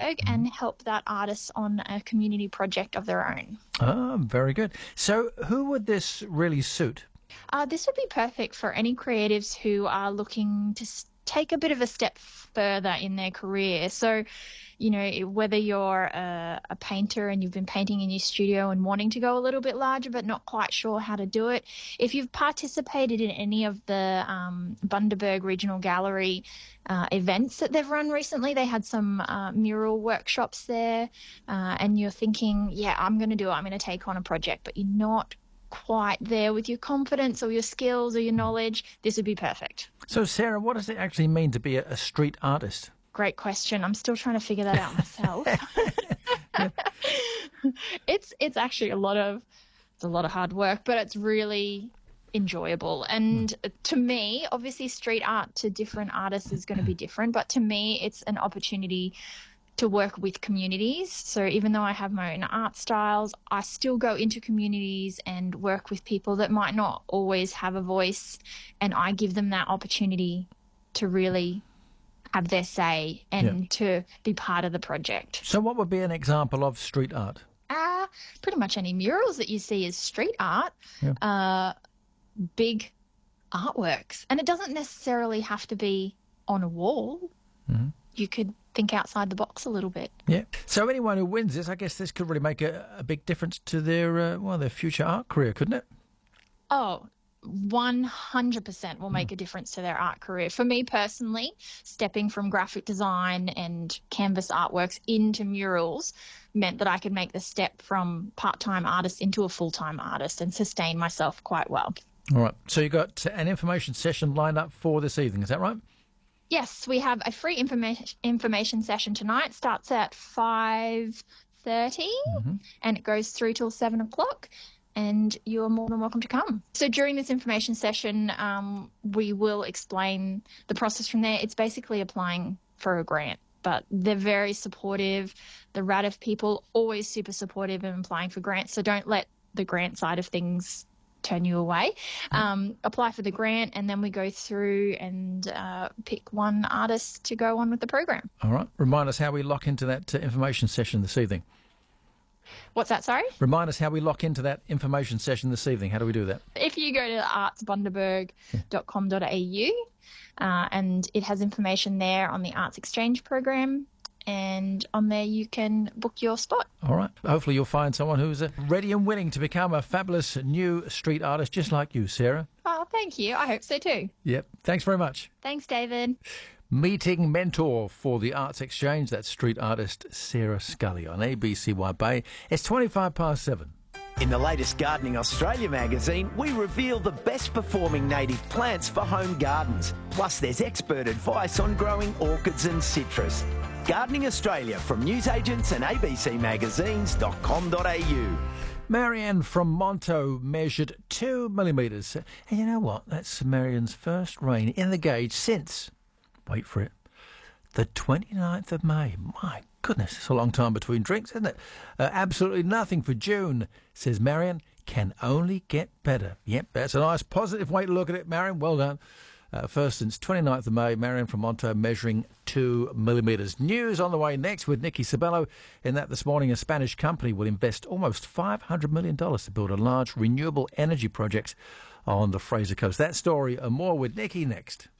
Bundaberg and help that artist on a community project of their own. Oh, very good. So who would this really suit? This would be perfect for any creatives who are looking to take a bit of a step further in their career. So, you know, whether you're a painter and you've been painting in your studio and wanting to go a little bit larger but not quite sure how to do it, if you've participated in any of the Bundaberg Regional Gallery events that they've run recently, they had some mural workshops there, and you're thinking, yeah, I'm going to do it, I'm going to take on a project, but you're not quite there with your confidence or your skills or your knowledge, this would be perfect. So, Sarah, what does it actually mean to be a street artist? Great question. I'm still trying to figure that out myself. It's actually a lot of hard work, but it's really enjoyable. And to me, obviously street art to different artists is going to be different, but to me it's an opportunity to work with communities. So even though I have my own art styles, I still go into communities and work with people that might not always have a voice, and I give them that opportunity to really have their say and to be part of the project. So what would be an example of street art? Pretty much any murals that you see is street art, big artworks. And it doesn't necessarily have to be on a wall. Mm-hmm. You could think outside the box a little bit. Yeah. So anyone who wins this, I guess this could really make a big difference to their future art career, couldn't it? Oh, 100% will make a difference to their art career. For me personally, stepping from graphic design and canvas artworks into murals meant that I could make the step from part-time artist into a full-time artist and sustain myself quite well. All right. So you got an information session lined up for this evening, is that right? Yes, we have a free information session tonight. Starts at 5:30 and it goes through till 7 o'clock. And you're more than welcome to come. So during this information session, we will explain the process from there. It's basically applying for a grant, but they're very supportive. The RADF people, always super supportive in applying for grants, so don't let the grant side of things turn you away. Apply for the grant, and then we go through and pick one artist to go on with the program. All right. Remind us how we lock into that information session this evening. What's that, sorry? Remind us how we lock into that information session this evening. How do we do that? If you go to artsbundaberg.com.au, and it has information there on the Arts Exchange program, and on there you can book your spot. All right. Hopefully you'll find someone who's ready and willing to become a fabulous new street artist just like you, Sarah. Oh, thank you. I hope so too. Yep. Thanks very much. Thanks, David. Meeting mentor for the Arts Exchange, that's street artist Sarah Scully on ABCY Bay. It's 7:25. In the latest Gardening Australia magazine, we reveal the best performing native plants for home gardens. Plus there's expert advice on growing orchids and citrus. Gardening Australia from newsagents and abcmagazines.com.au. Marianne from Monto measured 2 millimetres. And you know what? That's Marianne's first rain in the gauge since, wait for it, the 29th of May. My goodness, it's a long time between drinks, isn't it? Absolutely nothing for June, says Marianne. Can only get better. Yep, that's a nice positive way to look at it, Marianne. Well done. First since 29th of May, Marianne from Monto measuring 2 millimetres. News on the way next with Nikki Sabello. In that this morning, a Spanish company will invest almost $500 million to build a large renewable energy project on the Fraser Coast. That story and more with Nikki next.